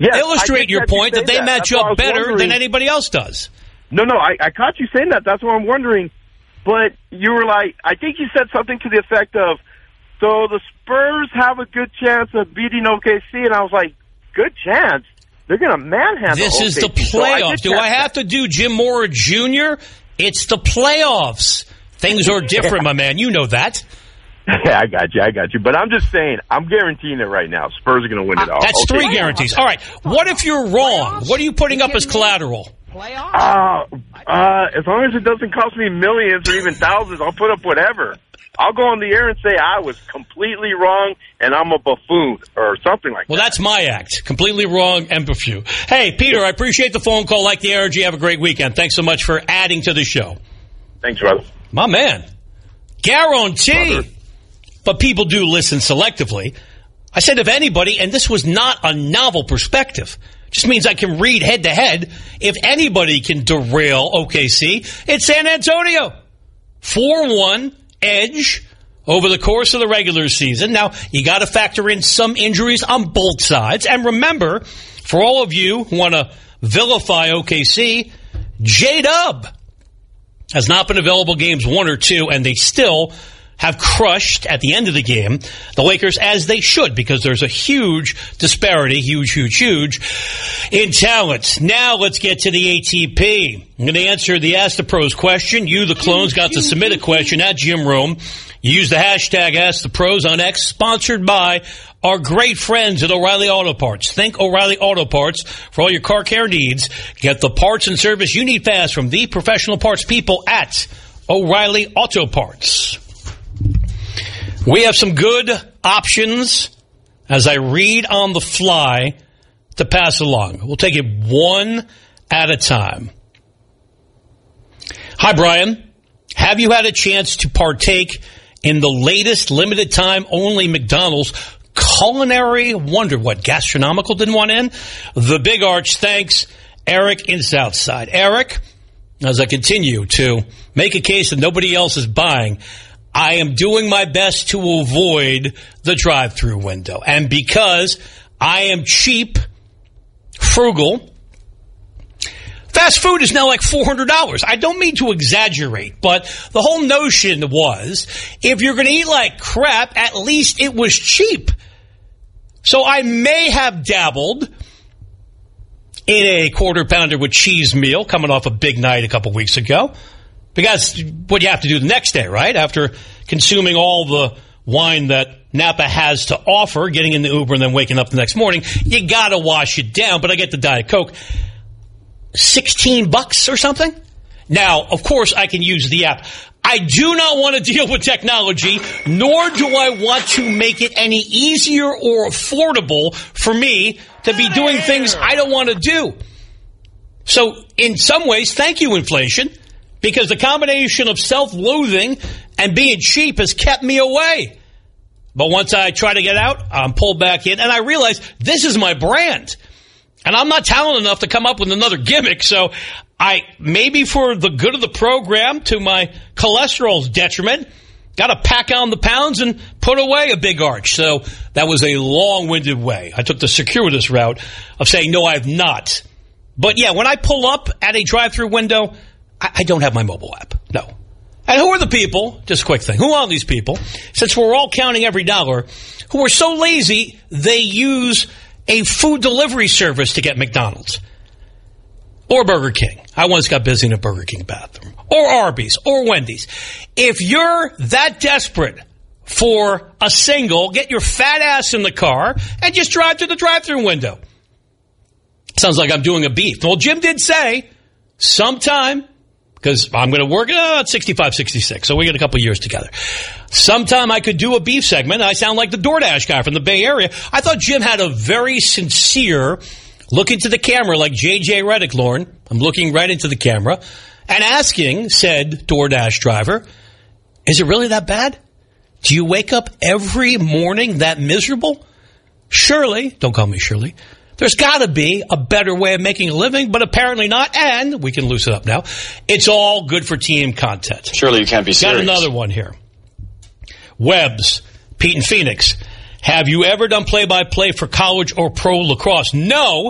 illustrate your point that they match up better than anybody else does. No, I caught you saying that. That's what I'm wondering. But you were like, I think you said something to the effect of, so the Spurs have a good chance of beating OKC, and I was like, good chance? They're going to manhandle This OKC. is the playoffs. Do I have to do Jim Mora Jr.? It's the playoffs. Things are different, my man. You know that. Yeah, I got you. But I'm just saying, I'm guaranteeing it right now. Spurs are going to win it all. That's 3 guarantees. All right. What if you're wrong? What are you putting up as collateral? As long as it doesn't cost me millions or even thousands, I'll put up whatever. I'll go on the air and say I was completely wrong and I'm a buffoon or something like that. Well, that's my act. Completely wrong and buffoon. Hey, Peter, I appreciate the phone call. Like the energy. Have a great weekend. Thanks so much for adding to the show. Thanks, brother. My man. Guarantee. Brother. But people do listen selectively. I said if anybody, and this was not a novel perspective, just means I can read head-to-head. If anybody can derail OKC, it's San Antonio. 4-1 edge over the course of the regular season. Now, you got to factor in some injuries on both sides. And remember, for all of you who want to vilify OKC, J-Dub has not been available games 1 or 2, and they still have crushed at the end of the game the Lakers, as they should, because there's a huge disparity, huge in talent. Now let's get to the ATP. I'm going to answer the Ask the Pros question. You, the clones, got to submit a question at Jim Rome. You use the hashtag Ask the Pros on X, sponsored by our great friends at O'Reilly Auto Parts. Think O'Reilly Auto Parts for all your car care needs. Get the parts and service you need fast from the professional parts people at O'Reilly Auto Parts. We have some good options as I read on the fly to pass along. We'll take it one at a time. Hi, Brian. Have you had a chance to partake in the latest limited time only McDonald's culinary wonder? What, gastronomical didn't want in? The Big Arch, thanks, Eric in Southside. Eric, as I continue to make a case that nobody else is buying, I am doing my best to avoid the drive-through window. And because I am cheap, frugal, fast food is now like $400. I don't mean to exaggerate, but the whole notion was, if you're going to eat like crap, at least it was cheap. So I may have dabbled in a quarter pounder with cheese meal coming off a big night a couple weeks ago. Because what you have to do the next day, right? After consuming all the wine that Napa has to offer, getting in the Uber and then waking up the next morning, you got to wash it down. But I get the Diet Coke. $16 or something? Now, of course, I can use the app. I do not want to deal with technology, nor do I want to make it any easier or affordable for me to be doing things I don't want to do. So, in some ways, thank you, inflation. Because the combination of self-loathing and being cheap has kept me away. But once I try to get out, I'm pulled back in. And I realize this is my brand. And I'm not talented enough to come up with another gimmick. So maybe for the good of the program, to my cholesterol's detriment, got to pack on the pounds and put away a Big Arch. So that was a long-winded way. I took the circuitous route of saying, no, I have not. But yeah, when I pull up at a drive-through window, I don't have my mobile app. No. And who are the people, just a quick thing, who are these people, since we're all counting every dollar, who are so lazy they use a food delivery service to get McDonald's? Or Burger King. I once got busy in a Burger King bathroom. Or Arby's. Or Wendy's. If you're that desperate for a single, get your fat ass in the car and just drive to the drive-thru window. Sounds like I'm doing a beef. Well, Jim did say sometime, because I'm going to work at 65, 66, so we got a couple years together. Sometime I could do a beef segment. I sound like the DoorDash guy from the Bay Area. I thought Jim had a very sincere look into the camera, like J.J. Redick, Lauren. I'm looking right into the camera and asking, said DoorDash driver, is it really that bad? Do you wake up every morning that miserable? Surely, don't call me Shirley, there's got to be a better way of making a living, but apparently not, and we can loosen up now. It's all good for team content. Surely you can't be serious. Got another one here. Webbs, Pete in Phoenix. Have you ever done play-by-play for college or pro lacrosse? No,